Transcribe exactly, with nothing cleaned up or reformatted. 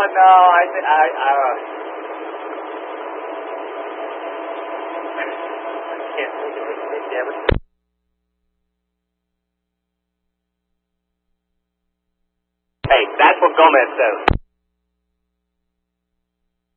no, I think I. I uh, can't think of it. Damn it. Hey, that's what Gomez says.